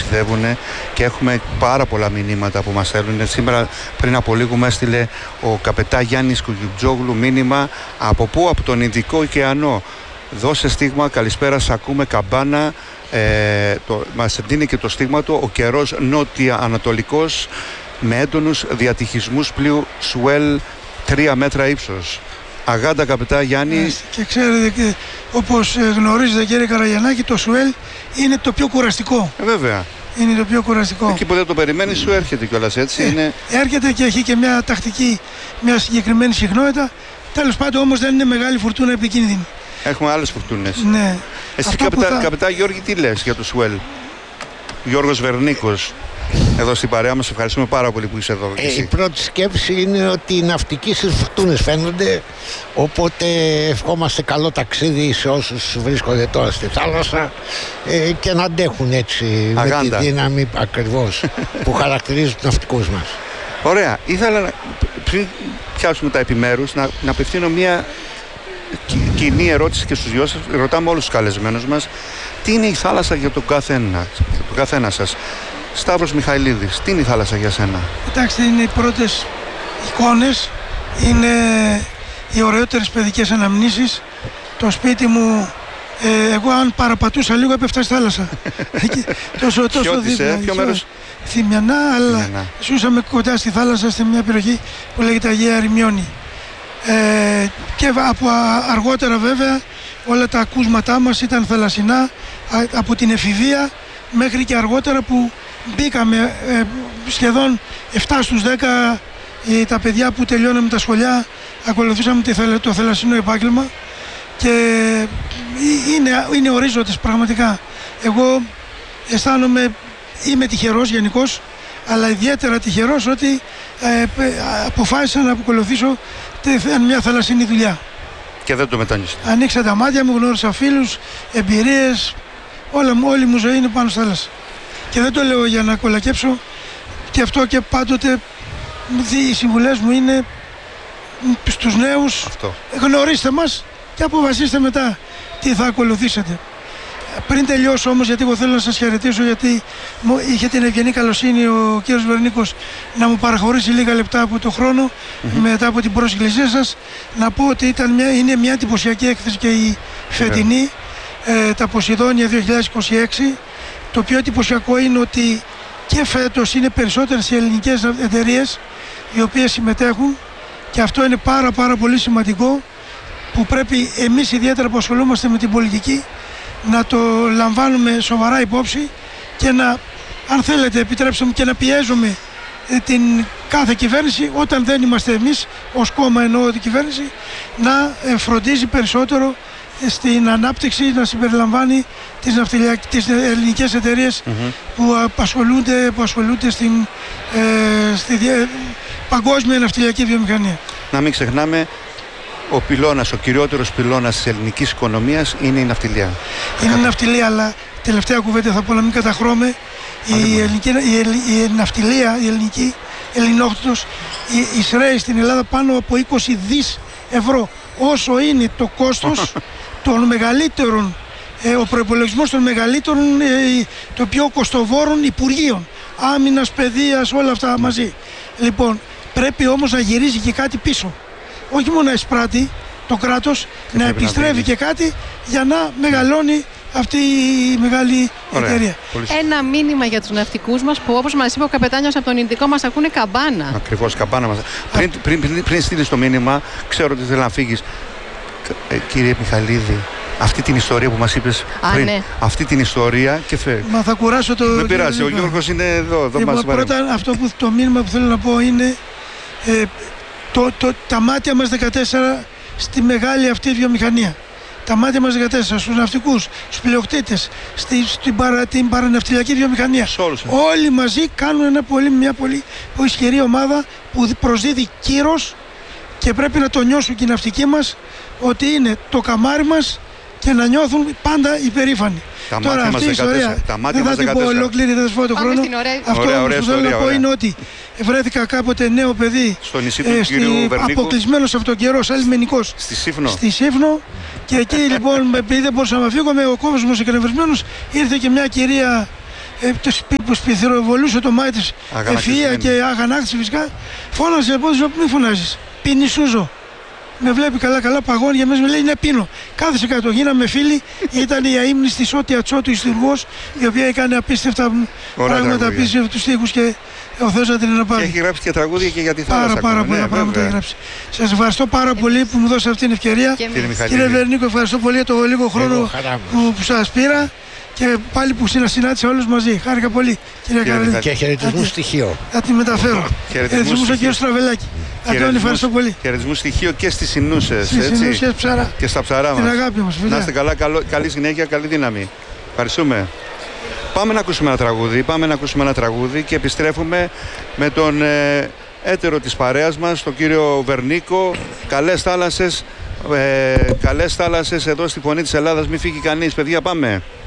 ταξιδεύουν και έχουμε πάρα πολλά μηνύματα που μας στέλνουν. Σήμερα πριν από λίγο μου έστειλε ο καπετά Γιάννης Κουγιουτζόγλου μήνυμα από πού? Από τον Ινδικό ωκεανό. Δώσε στίγμα, καλησπέρα, σ' ακούμε, καμπάνα. Μας δίνει και το στίγμα του. Ο καιρός νότια-ανατολικός με έντονους διατυχισμούς πλοίου Σουέλ 3 μέτρα ύψος. Αγάντα καπετά Γιάννη. Και ξέρετε, και όπως γνωρίζετε κύριε Καραγιαννάκη, το Σουέλ είναι το πιο κουραστικό. Βέβαια. Είναι το πιο κουραστικό. Εκεί που δεν το περιμένει σου έρχεται κιόλας, έτσι. Είναι... Έρχεται και έχει και μια τακτική, μια συγκεκριμένη συχνότητα. Τέλος πάντων όμως δεν είναι μεγάλη φουρτούνα επικίνδυνη. Έχουμε άλλες φουρτούνες. Ναι. Εσύ καπετά Γιώργη, τι λες για το Σουέλ? Γιώργος Βερνίκος, εδώ στην παρέα μας, ευχαριστούμε πάρα πολύ που είσαι εδώ. Η πρώτη σκέψη είναι ότι οι ναυτικοί στις φουρτούνες φαίνονται, οπότε ευχόμαστε καλό ταξίδι σε όσους βρίσκονται τώρα στη θάλασσα και να αντέχουν έτσι Αγάντα. με τη δύναμη ακριβώς που χαρακτηρίζει τους ναυτικούς μας. Ωραία, ήθελα πριν πιάσουμε τα επιμέρους να απευθύνω μια κοινή ερώτηση και στους δυο σας. Ρωτάμε όλους τους καλεσμένους μας τι είναι η θάλασσα για τον καθένα σας. Σταύρος Μιχαηλίδης, τι είναι η θάλασσα για σένα? Κοιτάξτε, είναι οι πρώτες εικόνες, είναι οι ωραιότερες παιδικές αναμνήσεις. Το σπίτι μου, εγώ αν παραπατούσα λίγο έπεφτα στη θάλασσα. τόσο δίπλα. Ποιο μέρος? Θημιανά, αλλά ζούσαμε κοντά στη θάλασσα, σε μια περιοχή που λέγεται Αγία Ερημιώνη. Και από αργότερα βέβαια όλα τα ακούσματά μας ήταν θαλασσινά, από την εφηβεία μέχρι και αργότερα που μπήκαμε σχεδόν 7 στους 10 τα παιδιά που τελειώναμε τα σχολιά ακολουθούσαμε το θαλασσινό επάγγελμα και είναι ορίζοντες πραγματικά. Εγώ αισθάνομαι, είμαι τυχερός γενικώς, αλλά ιδιαίτερα τυχερός ότι αποφάσισα να ακολουθήσω μια θαλασσινή δουλειά. Και δεν το μετάνιωσα. Ανοίξα τα μάτια μου, γνώρισα φίλους, εμπειρίες, όλη μου ζωή είναι πάνω στη θάλασσα. Και δεν το λέω για να κολακέψω, και αυτό και πάντοτε οι συμβουλές μου είναι στους νέους, γνωρίστε μας και αποφασίστε μετά τι θα ακολουθήσετε. Πριν τελειώσω όμως, γιατί εγώ θέλω να σας χαιρετήσω, γιατί είχε την ευγενή καλοσύνη ο κύριος Βερνίκος να μου παραχωρήσει λίγα λεπτά από το χρόνο μετά από την πρόσκλησή σας, να πω ότι είναι μια εντυπωσιακή έκθεση και η φετινή, τα Ποσειδόνια 2026. Το πιο εντυπωσιακό είναι ότι και φέτος είναι περισσότερες οι ελληνικές εταιρείες οι οποίες συμμετέχουν, και αυτό είναι πάρα πολύ σημαντικό, που πρέπει εμείς ιδιαίτερα που ασχολούμαστε με την πολιτική να το λαμβάνουμε σοβαρά υπόψη και να, αν θέλετε επιτρέψτε μου, και να πιέζουμε την κάθε κυβέρνηση, όταν δεν είμαστε εμείς ως κόμμα, εννοώ την κυβέρνηση, να φροντίζει περισσότερο στην ανάπτυξη, να συμπεριλαμβάνει τις ελληνικές εταιρείες που ασχολούνται στη παγκόσμια ναυτιλιακή βιομηχανία. Να μην ξεχνάμε, ο κυριότερος πυλώνας της ελληνικής οικονομίας είναι η ναυτιλία. Είναι η ναυτιλία, αλλά τελευταία κουβέντα θα πω, να μην καταχρώμε. Η ναυτιλία, η ελληνική, ελληνόχτωτος, εισραίει στην Ελλάδα πάνω από 20 δις ευρώ. Όσο είναι το κόστος των μεγαλύτερων, ο προϋπολογισμός των μεγαλύτερων, το πιο κοστοβόρων υπουργείων, άμυνας, παιδείας, όλα αυτά μαζί. Λοιπόν, πρέπει όμως να γυρίζει και κάτι πίσω. Όχι μόνο να εισπράττει το κράτος, να επιστρέφει και κάτι για να μεγαλώνει αυτή η μεγάλη εταιρεία. Ένα μήνυμα για τους ναυτικούς μας που, όπως μας είπε ο καπετάνιος από τον Ινδικό, μας ακούνε καμπάνα. Ακριβώς, καμπάνα μας. Πριν στείλεις το μήνυμα, ξέρω ότι θέλω να φύγεις. Κύριε Μιχαηλίδη, αυτή την ιστορία που μας είπες πριν, ναι. Αυτή την ιστορία και φεύγει. Μα θα κουράσω το... Δεν πειράζει, ο Γιώργος είναι εδώ μας παρέμβει. Πρώτα, το μήνυμα που θέλω να πω είναι τα μάτια μας 14 στη μεγάλη αυτή βιομηχανία. Τα μάτια μας 14 στους ναυτικούς, στους πλειοκτήτες, την παραναυτιλιακή βιομηχανία. Όλοι μαζί κάνουν μια πολύ ισχυρή ομάδα που προσδίδει κύρος, και πρέπει να το νιώσουν και οι ναυτικοί μας ότι είναι το καμάρι μας και να νιώθουν πάντα υπερήφανοι. Τώρα αυτή η ιστορία δεν θα την πω ολόκληρη, δεν θα σας πω το χρόνο. Αυτό που θέλω να πω είναι ότι βρέθηκα κάποτε νέο παιδί στο νησί του κυρίου Βερνίκου, αποκλεισμένος από τον καιρό, σαν λιμενικός στη Σύφνο, και εκεί λοιπόν επειδή δεν μπορούσα να φύγω, ο κόσμος μου εκνευρισμένος, ήρθε και μια κυρία που σπιθυροβολούσε το μάτι της, ευφυΐα και αγανάκτηση φυσικά, φώνασε από εδώ, μη φωνάζεις, πίνει σούζο. Με βλέπει καλά, παγώνει για μέσα, με λέει, ναι, πίνω. Κάθεσε κάτω, γίναμε φίλοι. Ήταν η αείμνηστη Σότια Τσότου, ιστουργός, η οποία έκανε απίστευτα πράγματα, απίστευτους στίχους και ο Θεός να την αναπάρει. Και έχει γράψει και τραγούδια και για τη θάλασσα. Πάρα πολλά πράγματα έχει γράψει. Σας ευχαριστώ πάρα πολύ που μου δώσατε αυτή την ευκαιρία. Κύριε Βερνίκο, ευχαριστώ πολύ για το λίγο χρόνο που σας πήρα. Και πάλι που συνάντησα όλους μαζί. Χάρηκα πολύ, κυρία Καρολίνα. Και χαιρετισμού στοιχείο. Θα τη μεταφέρω. Χαιρετισμού στον κύριο Στραβελάκη. Αντώνη, ευχαριστώ πολύ. Χαιρετισμού στοιχείο και στις Συνούσες. Στις Συνούσες ψάρα. Και στα ψαρά μας. Την αγάπη μας. Να είστε καλά, καλή συνέχεια, καλή δύναμη. Ευχαριστούμε. Πάμε να ακούσουμε ένα τραγούδι και επιστρέφουμε με τον έτερο της παρέας μας, τον κύριο Βερνίκο. Καλές θάλασσες εδώ στη Φωνή της Ελλάδας. Μην φύγει κανείς, παιδιά, πάμε.